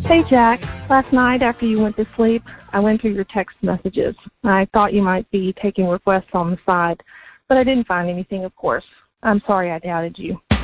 Hey, Jack. Last night after you went to sleep, I went through your text messages. I thought you might be taking requests on the side, but I didn't find anything, of course. I'm sorry I doubted you.